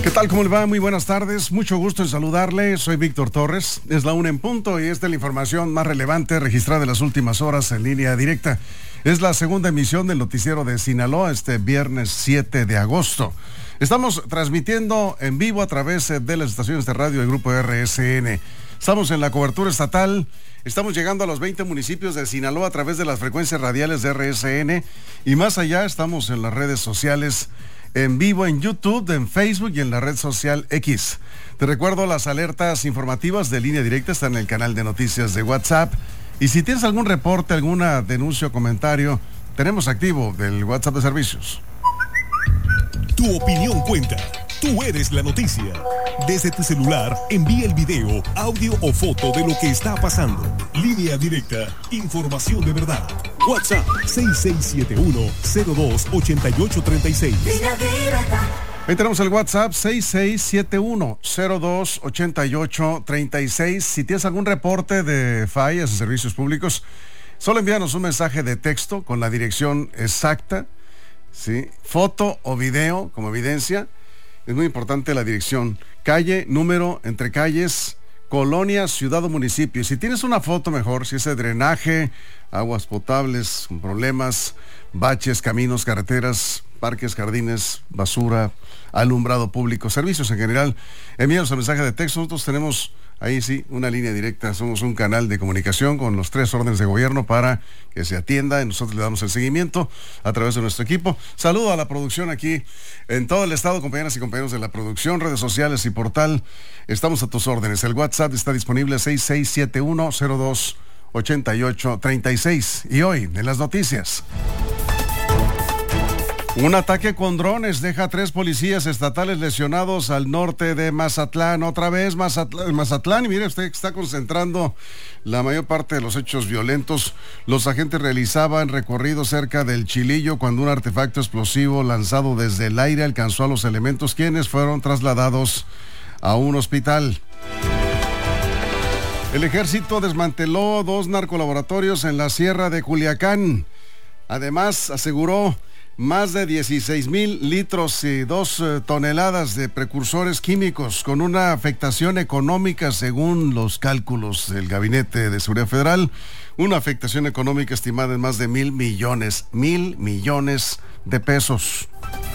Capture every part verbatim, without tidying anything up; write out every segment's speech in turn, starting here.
¿Qué tal? ¿Cómo le va? Muy buenas tardes. Mucho gusto en saludarle. Soy Víctor Torres. Es la una en punto y esta es la información más relevante registrada en las últimas horas en línea directa. Es la segunda emisión del noticiero de Sinaloa este viernes siete de agosto. Estamos transmitiendo en vivo a través de las estaciones de radio del Grupo R S N. Estamos en la cobertura estatal. Estamos llegando a los veinte municipios de Sinaloa a través de las frecuencias radiales de R S N. Y más allá estamos en las redes sociales en vivo en YouTube, en Facebook y en la red social X. Te recuerdo, las alertas informativas de línea directa están en el canal de noticias de WhatsApp. Y si tienes algún reporte, alguna denuncia o comentario, tenemos activo del WhatsApp de servicios. Tu opinión cuenta. Tú eres la noticia. Desde tu celular, envía el video, audio o foto de lo que está pasando. Línea directa. Información de verdad. WhatsApp seis seis siete uno, cero dos, ocho ocho tres seis. Línea directa. Ahí tenemos el WhatsApp seis seis siete uno, cero dos, ocho ocho tres seis. Si tienes algún reporte de fallas en servicios públicos, solo envíanos un mensaje de texto con la dirección exacta, ¿sí? Foto o video como evidencia. Es muy importante la dirección, calle, número, entre calles, colonia, ciudad o municipio. Si tienes una foto mejor, si es de drenaje, aguas potables con problemas, baches, caminos, carreteras, parques, jardines, basura, alumbrado público, servicios en general, envíanos el mensaje de texto. Nosotros tenemos ahí sí una línea directa, somos un canal de comunicación con los tres órdenes de gobierno para que se atienda y nosotros le damos el seguimiento a través de nuestro equipo. Saludo a la producción aquí en todo el estado, compañeras y compañeros de la producción, redes sociales y portal. Estamos a tus órdenes. El WhatsApp está disponible seis seis siete uno, cero dos, ocho ocho tres seis. Y hoy, en las noticias, un ataque con drones deja a tres policías estatales lesionados al norte de Mazatlán. Otra vez Mazatlán, Mazatlán. Y mire usted que está concentrando la mayor parte de los hechos violentos. Los agentes realizaban recorrido cerca del Chilillo cuando un artefacto explosivo lanzado desde el aire alcanzó a los elementos, quienes fueron trasladados a un hospital. El ejército desmanteló dos narcolaboratorios en la sierra de Culiacán. Además, aseguró más de dieciséis mil litros y dos eh, toneladas de precursores químicos, con una afectación económica, según los cálculos del Gabinete de Seguridad Federal, una afectación económica estimada en más de mil millones, mil millones de pesos.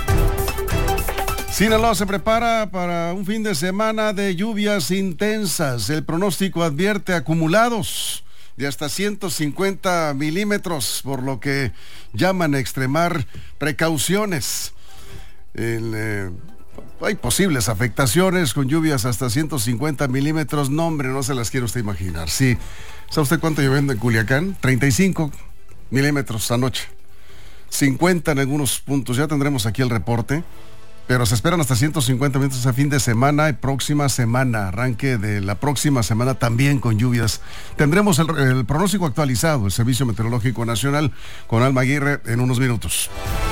Sinaloa se prepara para un fin de semana de lluvias intensas. El pronóstico advierte acumulados de hasta ciento cincuenta milímetros, por lo que llaman a extremar precauciones. El, eh, hay posibles afectaciones con lluvias hasta ciento cincuenta milímetros. No, hombre, no se las quiere usted imaginar. Sí, ¿sabe usted cuánto lloviendo en Culiacán? treinta y cinco milímetros anoche. cincuenta en algunos puntos. Ya tendremos aquí el reporte. Pero se esperan hasta ciento cincuenta minutos a fin de semana y próxima semana, arranque de la próxima semana también con lluvias. Tendremos el, el pronóstico actualizado, el Servicio Meteorológico Nacional, con Alma Aguirre en unos minutos.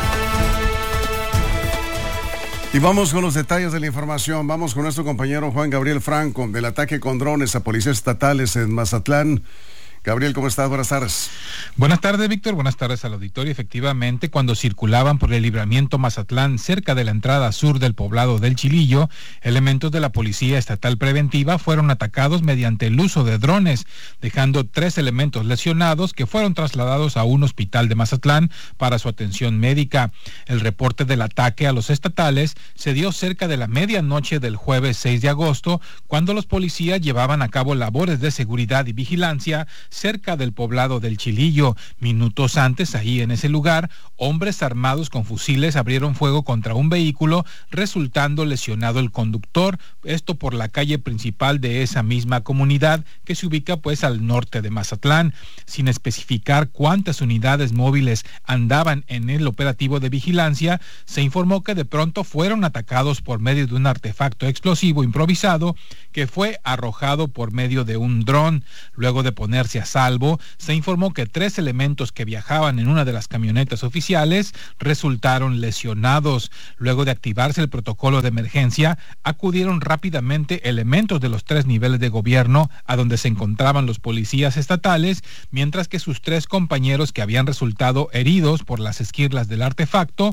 Y vamos con los detalles de la información. Vamos con nuestro compañero Juan Gabriel Franco, del ataque con drones a policías estatales en Mazatlán. Gabriel, ¿cómo estás? Buenas tardes. Buenas tardes, Víctor. Buenas tardes al auditorio. Efectivamente, cuando circulaban por el libramiento Mazatlán, cerca de la entrada sur del poblado del Chilillo, elementos de la Policía Estatal Preventiva fueron atacados mediante el uso de drones, dejando tres elementos lesionados que fueron trasladados a un hospital de Mazatlán para su atención médica. El reporte del ataque a los estatales se dio cerca de la medianoche del jueves seis de agosto, cuando los policías llevaban a cabo labores de seguridad y vigilancia cerca del poblado del Chilillo. Minutos antes, ahí en ese lugar, hombres armados con fusiles abrieron fuego contra un vehículo, resultando lesionado el conductor, esto por la calle principal de esa misma comunidad, que se ubica pues al norte de Mazatlán. Sin especificar cuántas unidades móviles andaban en el operativo de vigilancia, se informó que de pronto fueron atacados por medio de un artefacto explosivo improvisado que fue arrojado por medio de un dron. Luego de ponerse a salvo, se informó que tres elementos que viajaban en una de las camionetas oficiales resultaron lesionados. Luego de activarse el protocolo de emergencia, acudieron rápidamente elementos de los tres niveles de gobierno a donde se encontraban los policías estatales, mientras que sus tres compañeros que habían resultado heridos por las esquirlas del artefacto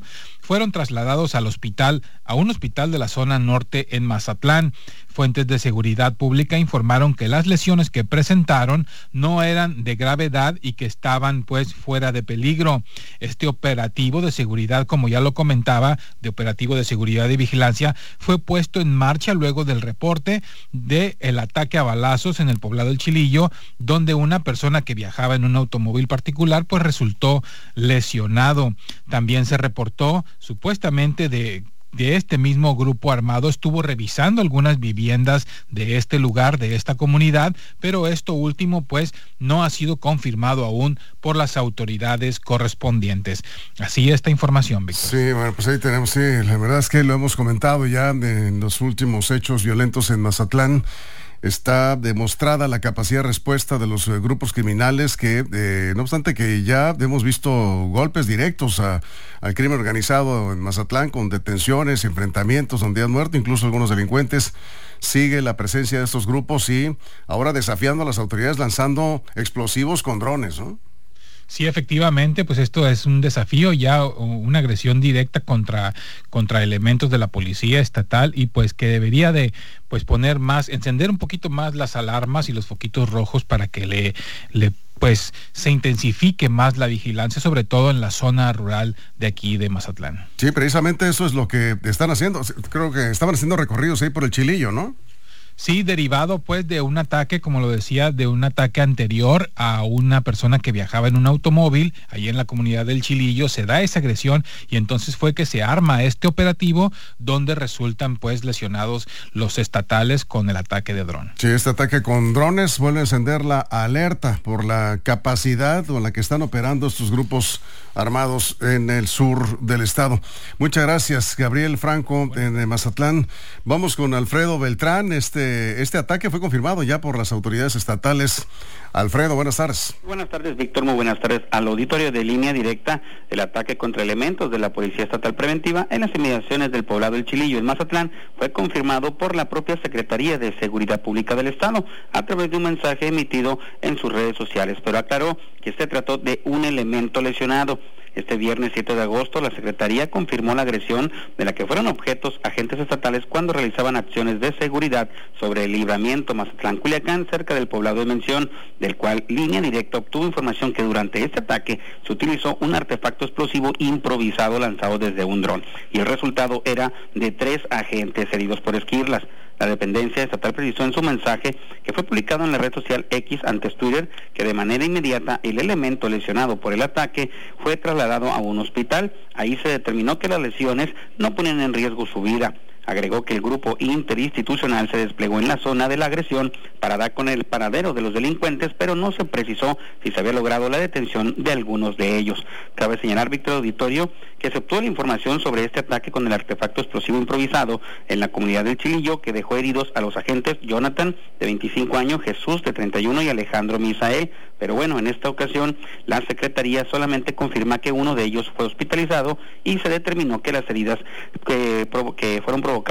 fueron trasladados al hospital, a un hospital de la zona norte en Mazatlán. Fuentes de seguridad pública informaron que las lesiones que presentaron no eran de gravedad y que estaban pues fuera de peligro. Este operativo de seguridad, como ya lo comentaba, de operativo de seguridad y vigilancia, fue puesto en marcha luego del reporte de el ataque a balazos en el poblado del Chilillo, donde una persona que viajaba en un automóvil particular pues resultó lesionado. También se reportó supuestamente de de este mismo grupo armado estuvo revisando algunas viviendas de este lugar, de esta comunidad, pero esto último pues no ha sido confirmado aún por las autoridades correspondientes. Así esta información, Víctor. Sí, bueno, pues ahí tenemos, sí, la verdad es que lo hemos comentado ya en los últimos hechos violentos en Mazatlán. Está demostrada la capacidad de respuesta de los eh, grupos criminales que, eh, no obstante que ya hemos visto golpes directos a, al crimen organizado en Mazatlán con detenciones, enfrentamientos donde han muerto incluso algunos delincuentes, sigue la presencia de estos grupos y ahora desafiando a las autoridades lanzando explosivos con drones, ¿no? Sí, efectivamente, pues esto es un desafío, ya una agresión directa contra, contra elementos de la policía estatal y pues que debería de pues poner más, encender un poquito más las alarmas y los foquitos rojos para que le, le pues se intensifique más la vigilancia, sobre todo en la zona rural de aquí de Mazatlán. Sí, precisamente eso es lo que están haciendo. Creo que estaban haciendo recorridos ahí por el Chilillo, ¿no? Sí, derivado pues de un ataque, como lo decía, de un ataque anterior a una persona que viajaba en un automóvil, ahí en la comunidad del Chilillo, se da esa agresión y entonces fue que se arma este operativo donde resultan pues lesionados los estatales con el ataque de dron. Sí, este ataque con drones vuelve a encender la alerta por la capacidad con la que están operando estos grupos armados en el sur del estado. Muchas gracias, Gabriel Franco, bueno. en Mazatlán. Vamos con Alfredo Beltrán. Este Este ataque fue confirmado ya por las autoridades estatales. Alfredo, buenas tardes. Buenas tardes, Víctor, muy buenas tardes al auditorio de Línea Directa. El ataque contra elementos de la Policía Estatal Preventiva en las inmediaciones del poblado El Chilillo en Mazatlán fue confirmado por la propia Secretaría de Seguridad Pública del Estado a través de un mensaje emitido en sus redes sociales, pero aclaró que se trató de un elemento lesionado. Este viernes siete de agosto, la Secretaría confirmó la agresión de la que fueron objetos agentes estatales cuando realizaban acciones de seguridad sobre el libramiento Mazatlán-Culiacán, cerca del poblado de mención, del cual Línea Directa obtuvo información que durante este ataque se utilizó un artefacto explosivo improvisado lanzado desde un dron, y el resultado era de tres agentes heridos por esquirlas. La dependencia estatal precisó en su mensaje, que fue publicado en la red social X, antes Twitter, que de manera inmediata el elemento lesionado por el ataque fue trasladado a un hospital. Ahí se determinó que las lesiones no ponían en riesgo su vida. Agregó que el grupo interinstitucional se desplegó en la zona de la agresión para dar con el paradero de los delincuentes, pero no se precisó si se había logrado la detención de algunos de ellos. Cabe señalar, Víctor Auditorio, que se obtuvo la información sobre este ataque con el artefacto explosivo improvisado en la comunidad del Chilillo, que dejó heridos a los agentes Jonathan, de veinticinco años, Jesús, de treinta y uno, y Alejandro Misael. Pero bueno, en esta ocasión la Secretaría solamente confirma que uno de ellos fue hospitalizado y se determinó que las heridas que, que fueron provocadas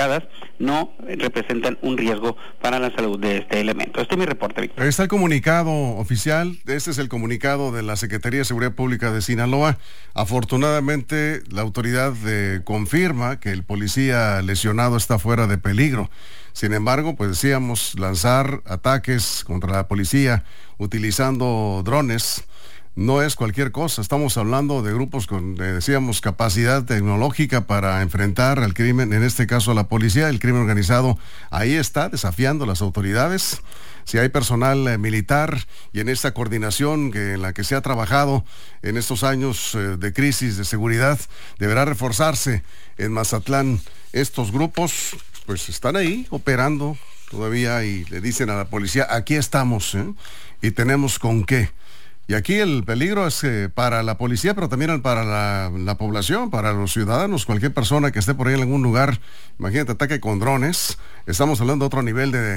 no representan un riesgo para la salud de este elemento. Este es mi reporte, Víctor. Ahí está el comunicado oficial. Este es el comunicado de la Secretaría de Seguridad Pública de Sinaloa. Afortunadamente, la autoridad eh, confirma que el policía lesionado está fuera de peligro. Sin embargo, pues decíamos, lanzar ataques contra la policía utilizando drones no es cualquier cosa. Estamos hablando de grupos con, eh, decíamos, capacidad tecnológica para enfrentar al crimen, en este caso a la policía, el crimen organizado. Ahí está, desafiando a las autoridades. Si hay personal eh, militar y en esta coordinación que, en la que se ha trabajado en estos años eh, de crisis de seguridad, deberá reforzarse en Mazatlán. Estos grupos pues están ahí operando todavía y le dicen a la policía, aquí estamos, ¿eh? Y tenemos con qué. Y aquí el peligro es eh, para la policía, pero también para la, la población, para los ciudadanos, cualquier persona que esté por ahí en algún lugar. Imagínate, ataque con drones. Estamos hablando de otro nivel de,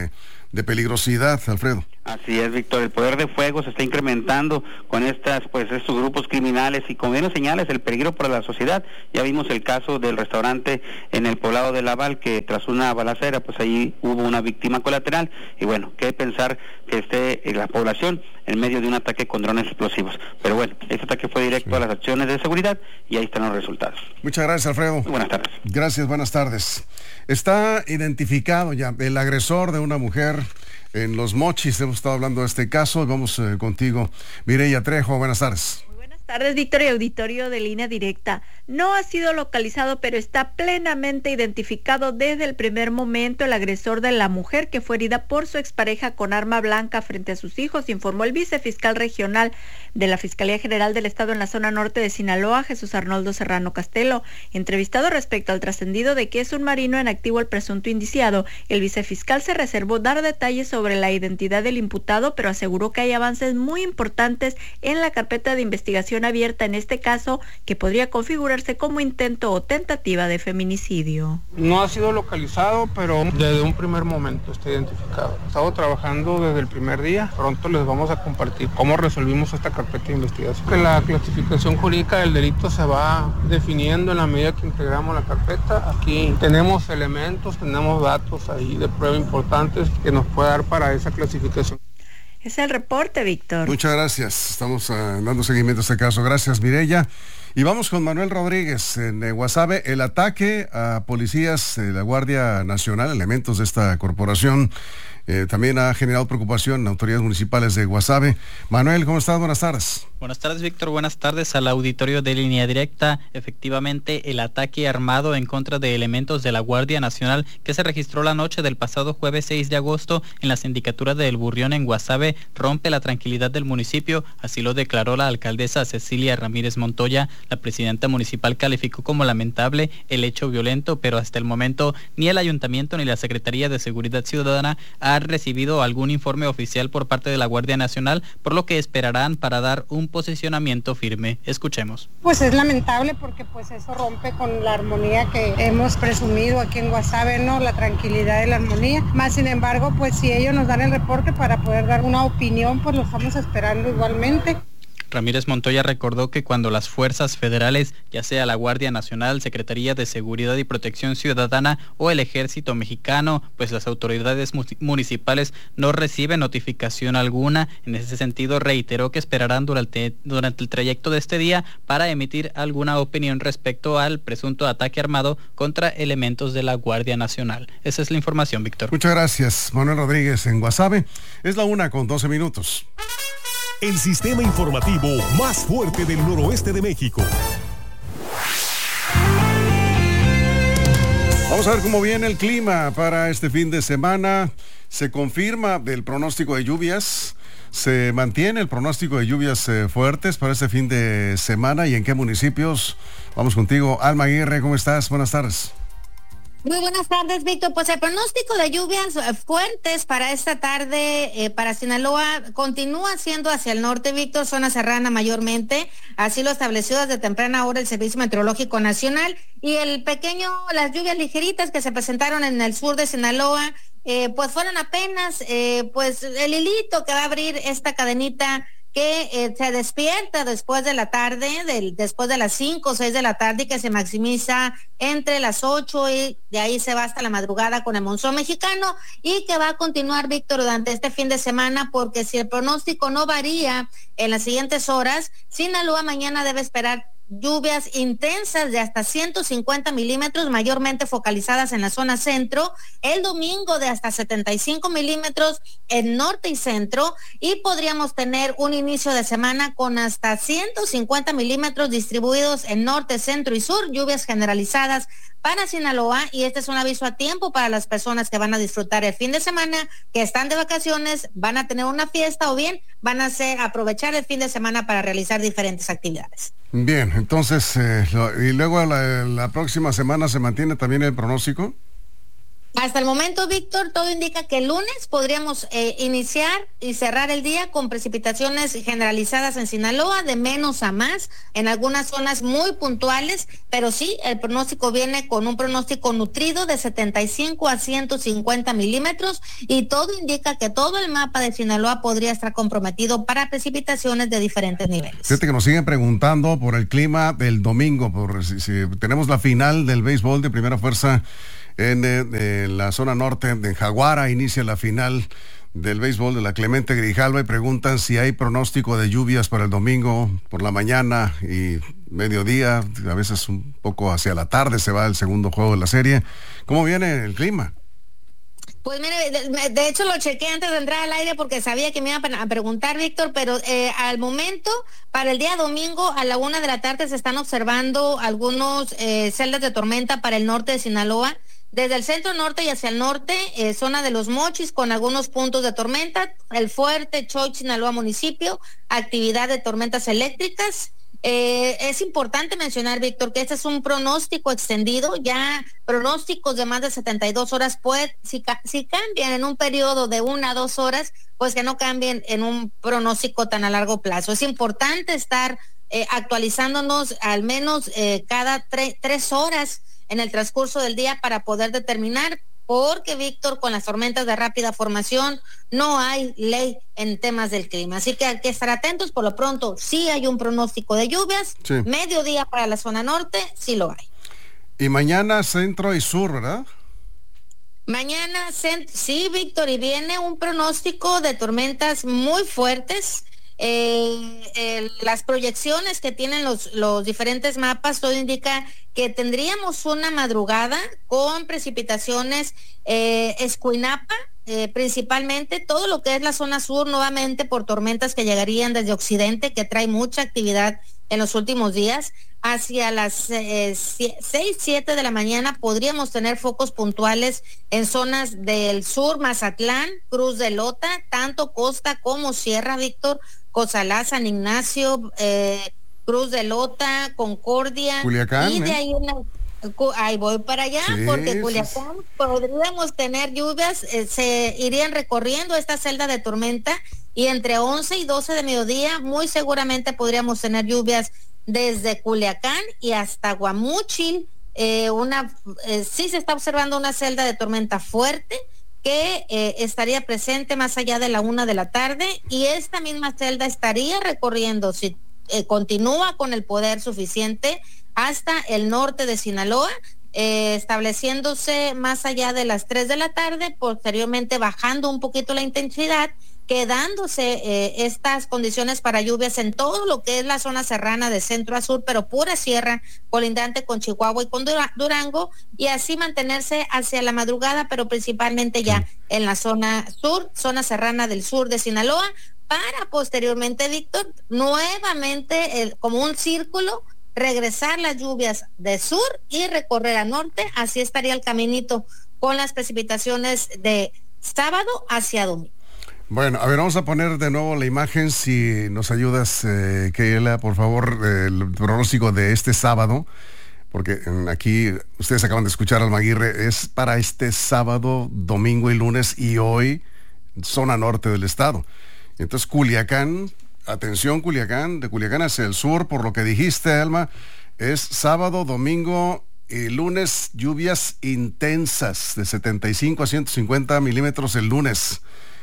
de peligrosidad, Alfredo. Así es, Víctor, el poder de fuego se está incrementando con estas, pues, estos grupos criminales y como bien lo señalas, el peligro para la sociedad. Ya vimos el caso del restaurante en el poblado de Laval, que tras una balacera, pues ahí hubo una víctima colateral, y bueno, qué pensar que esté la población en medio de un ataque con drones explosivos. Pero bueno, este ataque fue directo sí. a las acciones de seguridad y ahí están los resultados. Muchas gracias, Alfredo. Muy buenas tardes. Gracias, buenas tardes. Está identificado ya el agresor de una mujer en Los Mochis. Hemos estado hablando de este caso. Vamos eh, contigo, Mireya Trejo. Buenas tardes. Buenas tardes, Víctor y auditorio de Línea Directa. No ha sido localizado, pero está plenamente identificado desde el primer momento el agresor de la mujer que fue herida por su expareja con arma blanca frente a sus hijos, informó el vicefiscal regional de la Fiscalía General del Estado en la zona norte de Sinaloa, Jesús Arnoldo Serrano Castelo. Entrevistado respecto al trascendido de que es un marino en activo el presunto indiciado, el vicefiscal se reservó dar detalles sobre la identidad del imputado, pero aseguró que hay avances muy importantes en la carpeta de investigación abierta en este caso, que podría configurarse como intento o tentativa de feminicidio. No ha sido localizado, pero desde un primer momento está identificado. Estamos trabajando desde el primer día. Pronto les vamos a compartir cómo resolvimos esta carpeta de investigación. Que la clasificación jurídica del delito se va definiendo en la medida que integramos la carpeta. Aquí tenemos elementos, tenemos datos ahí de prueba importantes que nos puede dar para esa clasificación. Es el reporte, Víctor. Muchas gracias. Estamos uh, dando seguimiento a este caso. Gracias, Mireya. Y vamos con Manuel Rodríguez en eh, Guasave. El ataque a policías de la Guardia Nacional, elementos de esta corporación, eh, también ha generado preocupación en autoridades municipales de Guasave. Manuel, ¿cómo estás? Buenas tardes. Buenas tardes, Víctor. Buenas tardes al auditorio de Línea Directa. Efectivamente, el ataque armado en contra de elementos de la Guardia Nacional que se registró la noche del pasado jueves seis de agosto en la sindicatura de El Burrión en Guasave rompe la tranquilidad del municipio. Así lo declaró la alcaldesa Cecilia Ramírez Montoya. La presidenta municipal calificó como lamentable el hecho violento, pero hasta el momento ni el ayuntamiento ni la Secretaría de Seguridad Ciudadana han recibido algún informe oficial por parte de la Guardia Nacional, por lo que esperarán para dar un posicionamiento firme. Escuchemos. Pues es lamentable porque pues eso rompe con la armonía que hemos presumido aquí en Guasave, ¿no? La tranquilidad y la armonía. Más sin embargo, pues si ellos nos dan el reporte para poder dar una opinión, pues lo estamos esperando igualmente. Ramírez Montoya recordó que cuando las fuerzas federales, ya sea la Guardia Nacional, Secretaría de Seguridad y Protección Ciudadana o el Ejército Mexicano, pues las autoridades municipales no reciben notificación alguna. En ese sentido, reiteró que esperarán durante, durante el trayecto de este día para emitir alguna opinión respecto al presunto ataque armado contra elementos de la Guardia Nacional. Esa es la información, Víctor. Muchas gracias, Manuel Rodríguez en Guasave. Es la una con doce minutos. El sistema informativo más fuerte del noroeste de México. Vamos a ver cómo viene el clima para este fin de semana. Se confirma el pronóstico de lluvias. Se mantiene el pronóstico de lluvias eh, fuertes para este fin de semana. ¿Y en qué municipios? Vamos contigo, Alma Aguirre. ¿Cómo estás? Buenas tardes. Muy buenas tardes, Víctor. Pues el pronóstico de lluvias fuertes para esta tarde eh, para Sinaloa continúa siendo hacia el norte, Víctor, zona serrana mayormente. Así lo estableció desde temprana hora el Servicio Meteorológico Nacional. Y el pequeño, las lluvias ligeritas que se presentaron en el sur de Sinaloa, eh, pues fueron apenas eh, pues el hilito que va a abrir esta cadenita que eh, se despierta después de la tarde, del, después de las cinco o seis de la tarde, y que se maximiza entre las ocho y de ahí se va hasta la madrugada con el monzón mexicano, y que va a continuar, Víctor, durante este fin de semana, porque si el pronóstico no varía en las siguientes horas, Sinaloa mañana debe esperar lluvias intensas de hasta ciento cincuenta milímetros, mayormente focalizadas en la zona centro, el domingo de hasta setenta y cinco milímetros en norte y centro, y podríamos tener un inicio de semana con hasta ciento cincuenta milímetros distribuidos en norte, centro y sur, lluvias generalizadas para Sinaloa, y este es un aviso a tiempo para las personas que van a disfrutar el fin de semana, que están de vacaciones, van a tener una fiesta o bien van a hacer, aprovechar el fin de semana para realizar diferentes actividades. Bien, entonces, eh, lo, y luego la, la próxima semana se mantiene también el pronóstico. Hasta el momento, Víctor, todo indica que el lunes podríamos eh, iniciar y cerrar el día con precipitaciones generalizadas en Sinaloa, de menos a más, en algunas zonas muy puntuales, pero sí, el pronóstico viene con un pronóstico nutrido de setenta y cinco a ciento cincuenta milímetros, y todo indica que todo el mapa de Sinaloa podría estar comprometido para precipitaciones de diferentes niveles. Fíjate que nos siguen preguntando por el clima del domingo, por si, si tenemos la final del béisbol de primera fuerza En, en la zona norte, en Jaguara, inicia la final del béisbol de la Clemente Grijalva, y preguntan si hay pronóstico de lluvias para el domingo por la mañana y mediodía, a veces un poco hacia la tarde se va el segundo juego de la serie. ¿Cómo viene el clima? Pues mire, de, de hecho lo chequé antes de entrar al aire porque sabía que me iban a preguntar, Víctor, pero eh, al momento, para el día domingo a la una de la tarde se están observando algunos eh, celdas de tormenta para el norte de Sinaloa. Desde el centro norte y hacia el norte, eh, zona de Los Mochis con algunos puntos de tormenta, El Fuerte, Choix, Sinaloa municipio, actividad de tormentas eléctricas. Eh, es importante mencionar, Víctor, que este es un pronóstico extendido, ya pronósticos de más de setenta y dos horas, pues si, si cambian en un periodo de una a dos horas, pues que no cambien en un pronóstico tan a largo plazo. Es importante estar eh, actualizándonos al menos eh, cada tre- tres horas en el transcurso del día para poder determinar, porque, Víctor, con las tormentas de rápida formación no hay ley en temas del clima, así que hay que estar atentos. Por lo pronto sí hay un pronóstico de lluvias, sí. Mediodía para la zona norte, sí lo hay. Y mañana centro y sur, ¿verdad? Mañana, cent- sí, Víctor, y viene un pronóstico de tormentas muy fuertes. Eh, eh, las proyecciones que tienen los, los diferentes mapas, todo indica que tendríamos una madrugada con precipitaciones eh, Escuinapa, eh, principalmente todo lo que es la zona sur, nuevamente por tormentas que llegarían desde occidente, que trae mucha actividad en los últimos días. Hacia las eh, seis, siete de la mañana podríamos tener focos puntuales en zonas del sur, Mazatlán, Cruz de Lota, tanto costa como sierra, Víctor, Cozalá, San Ignacio, eh, Cruz de Lota, Concordia, Culiacán, y de ¿eh? ahí una, ahí voy para allá, sí, porque Culiacán sí. Podríamos tener lluvias, eh, se irían recorriendo esta celda de tormenta, y entre once y doce de mediodía muy seguramente podríamos tener lluvias desde Culiacán y hasta Guamúchil. Eh, una eh, sí se está observando una celda de tormenta fuerte que eh, estaría presente más allá de la una de la tarde, y esta misma celda estaría recorriendo, si eh, continúa con el poder suficiente, hasta el norte de Sinaloa, eh, estableciéndose más allá de las tres de la tarde, posteriormente bajando un poquito la intensidad, quedándose eh, estas condiciones para lluvias en todo lo que es la zona serrana de centro a sur, pero pura sierra, colindante con Chihuahua y con Durango, y así mantenerse hacia la madrugada, pero principalmente ya en la zona sur, zona serrana del sur de Sinaloa, para posteriormente, Víctor, nuevamente eh, como un círculo, regresar las lluvias de sur y recorrer a norte. Así estaría el caminito con las precipitaciones de sábado hacia domingo. Bueno, a ver, vamos a poner de nuevo la imagen, si nos ayudas, eh, Keila, por favor, eh, el pronóstico de este sábado, porque en, aquí ustedes acaban de escuchar al Maguire, es para este sábado, domingo y lunes, y hoy, zona norte del estado. Entonces, Culiacán, atención Culiacán, de Culiacán hacia el sur, por lo que dijiste, Alma, es sábado, domingo y lunes, lluvias intensas de setenta y cinco a ciento cincuenta milímetros el lunes.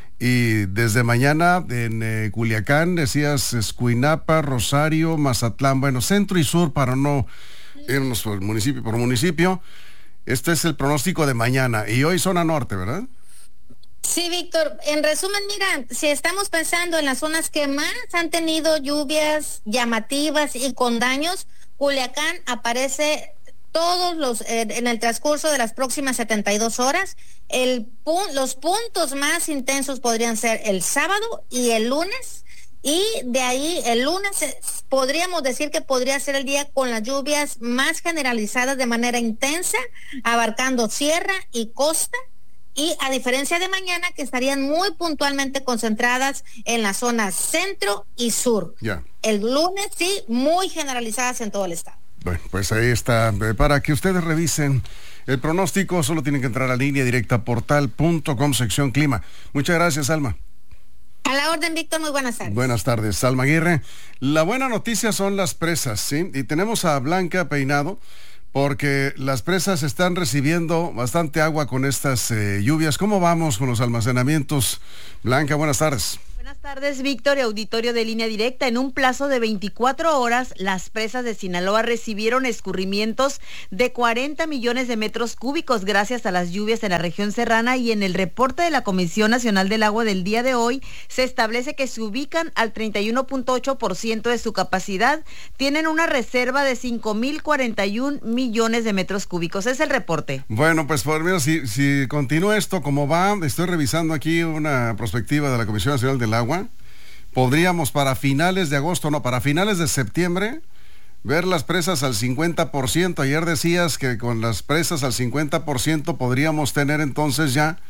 Y desde mañana en eh, Culiacán, decías Escuinapa, Rosario, Mazatlán, bueno, centro y sur para no irnos por municipio por municipio. Este es el pronóstico de mañana, y hoy zona norte, ¿verdad? Sí, Víctor, en resumen, mira, si estamos pensando en las zonas que más han tenido lluvias llamativas y con daños, Culiacán aparece todos los eh, en el transcurso de las próximas setenta y dos horas. El pu- los puntos más intensos podrían ser el sábado y el lunes, y de ahí el lunes eh, podríamos decir que podría ser el día con las lluvias más generalizadas de manera intensa, abarcando sierra y costa, y a diferencia de mañana, que estarían muy puntualmente concentradas en la zona centro y sur. Yeah. El lunes sí, muy generalizadas en todo el estado. Bueno, pues ahí está, para que ustedes revisen El pronóstico solo tienen que entrar a línea directa portal punto com, sección clima. Muchas gracias, Alma. A la orden, Víctor, muy buenas tardes. Buenas tardes, Alma Aguirre. La buena noticia son las presas, ¿sí? Y tenemos a Blanca Peinado, porque las presas están recibiendo bastante agua con estas eh, lluvias. ¿Cómo vamos con los almacenamientos? Blanca, buenas tardes. Buenas tardes, Víctor y auditorio de Línea Directa. En un plazo de veinticuatro horas, las presas de Sinaloa recibieron escurrimientos de cuarenta millones de metros cúbicos gracias a las lluvias en la región serrana, y en el reporte de la Comisión Nacional del Agua del día de hoy se establece que se ubican al treinta y uno punto ocho por ciento de su capacidad. Tienen una reserva de cinco mil cuarenta y un millones de metros cúbicos. Es el reporte. Bueno, pues por mira, si, si continúa esto como va, estoy revisando aquí una perspectiva de la Comisión Nacional del Agua. Podríamos para finales de agosto, no, para finales de septiembre, ver las presas al cincuenta por ciento. Ayer decías que con las presas al cincuenta por ciento podríamos tener entonces ya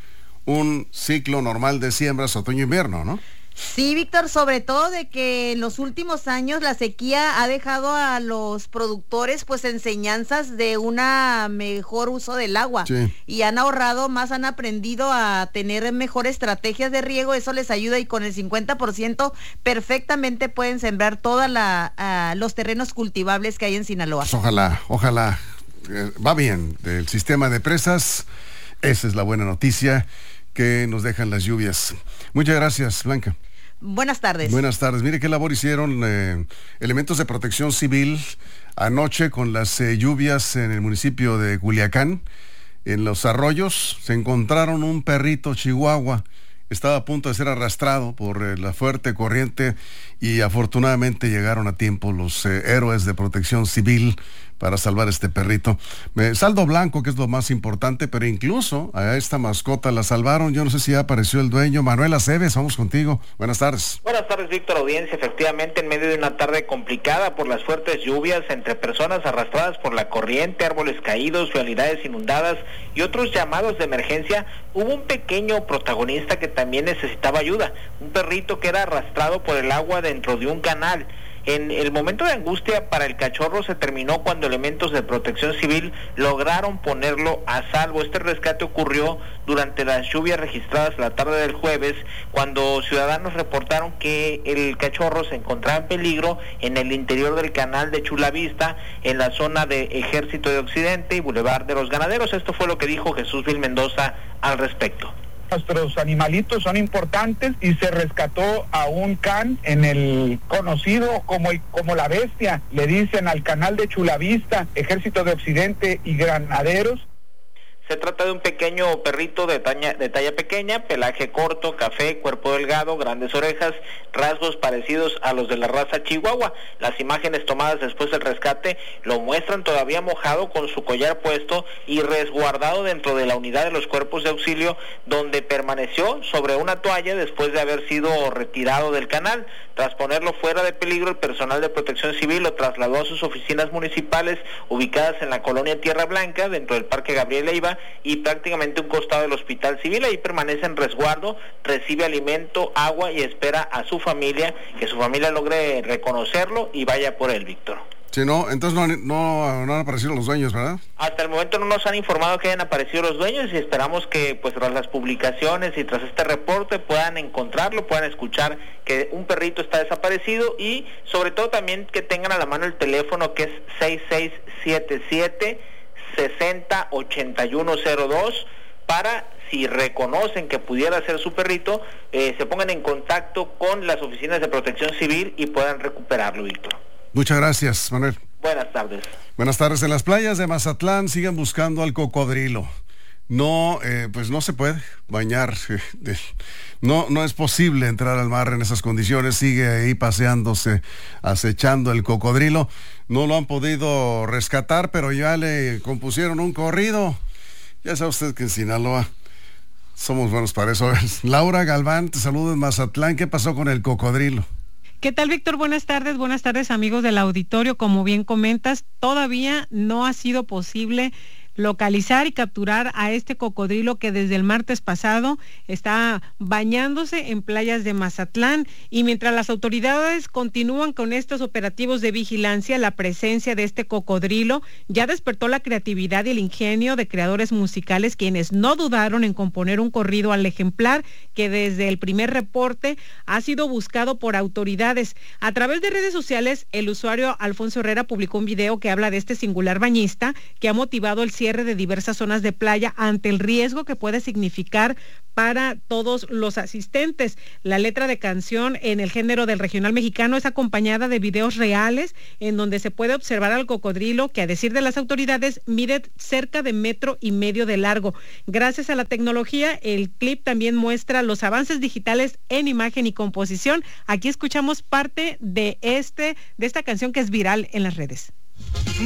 un ciclo normal de siembras otoño-invierno, ¿no? Sí, Víctor, sobre todo de que en los últimos años la sequía ha dejado a los productores pues enseñanzas de un mejor uso del agua. Sí. Y han ahorrado más, han aprendido a tener mejores estrategias de riego. Eso les ayuda, y con el cincuenta por ciento perfectamente pueden sembrar todos uh, los terrenos cultivables que hay en Sinaloa. Pues ojalá, ojalá, eh, va bien el sistema de presas. Esa es la buena noticia que nos dejan las lluvias. Muchas gracias, Blanca. Buenas tardes. Buenas tardes. Mire qué labor hicieron eh, elementos de protección civil anoche con las eh, lluvias en el municipio de Culiacán. En los arroyos se encontraron un perrito chihuahua. Estaba a punto de ser arrastrado por eh, la fuerte corriente, y afortunadamente llegaron a tiempo los eh, héroes de protección civil para salvar este perrito. Eh, saldo blanco, que es lo más importante, pero incluso a esta mascota la salvaron. Yo no sé si ya apareció el dueño. Manuel Aceves, vamos contigo. Buenas tardes. Buenas tardes, Víctor, audiencia. Efectivamente, en medio de una tarde complicada por las fuertes lluvias, entre personas arrastradas por la corriente, árboles caídos, vialidades inundadas y otros llamados de emergencia, hubo un pequeño protagonista que también necesitaba ayuda. Un perrito que era arrastrado por el agua dentro de un canal. En el momento de angustia para el cachorro se terminó cuando elementos de protección civil lograron ponerlo a salvo. Este rescate ocurrió durante las lluvias registradas la tarde del jueves, cuando ciudadanos reportaron que el cachorro se encontraba en peligro en el interior del canal de Chulavista, en la zona de Ejército de Occidente y Boulevard de los Ganaderos. Esto fue lo que dijo Jesús Vil Mendoza al respecto. Nuestros animalitos son importantes y se rescató a un can en el conocido como, el, como la bestia, le dicen al canal de Chulavista, Ejército de Occidente y Granaderos. Se trata de un pequeño perrito de talla, de talla pequeña, pelaje corto, café, cuerpo delgado, grandes orejas, rasgos parecidos a los de la raza chihuahua. Las imágenes tomadas después del rescate lo muestran todavía mojado, con su collar puesto y resguardado dentro de la unidad de los cuerpos de auxilio, donde permaneció sobre una toalla después de haber sido retirado del canal. Tras ponerlo fuera de peligro, el personal de protección civil lo trasladó a sus oficinas municipales ubicadas en la colonia Tierra Blanca, dentro del Parque Gabriel Leiva, y prácticamente un costado del Hospital Civil. Ahí permanece en resguardo, recibe alimento, agua y espera a su familia, que su familia logre reconocerlo y vaya por él, Víctor. Sí, no, entonces no, no, no han aparecido los dueños, ¿verdad? Hasta el momento no nos han informado que hayan aparecido los dueños, y esperamos que pues tras las publicaciones y tras este reporte puedan encontrarlo, puedan escuchar que un perrito está desaparecido, y sobre todo también que tengan a la mano el teléfono, que es seis seis siete siete, seis cero ocho uno cero dos, para, si reconocen que pudiera ser su perrito, eh, se pongan en contacto con las oficinas de protección civil y puedan recuperarlo, Víctor. Muchas gracias, Manuel. Buenas tardes. Buenas tardes. En las playas de Mazatlán siguen buscando al cocodrilo. No, eh, pues no se puede bañar. Eh, no, no es posible entrar al mar en esas condiciones. Sigue ahí paseándose, acechando el cocodrilo. No lo han podido rescatar, pero ya le compusieron un corrido. Ya sabe usted que en Sinaloa somos buenos para eso. Laura Galván, te saludo en Mazatlán. ¿Qué pasó con el cocodrilo? ¿Qué tal, Víctor? Buenas tardes, buenas tardes, amigos del auditorio. Como bien comentas, todavía no ha sido posible localizar y capturar a este cocodrilo que desde el martes pasado está bañándose en playas de Mazatlán. Y mientras las autoridades continúan con estos operativos de vigilancia, la presencia de este cocodrilo ya despertó la creatividad y el ingenio de creadores musicales, quienes no dudaron en componer un corrido al ejemplar que desde el primer reporte ha sido buscado por autoridades. A través de redes sociales, el usuario Alfonso Herrera publicó un video que habla de este singular bañista que ha motivado el cierre de diversas zonas de playa ante el riesgo que puede significar para todos los asistentes. La letra de canción en el género del regional mexicano es acompañada de videos reales en donde se puede observar al cocodrilo que, a decir de las autoridades, mide cerca de metro y medio de largo. Gracias a la tecnología, el clip también muestra los avances digitales en imagen y composición. Aquí escuchamos parte de este de esta canción que es viral en las redes.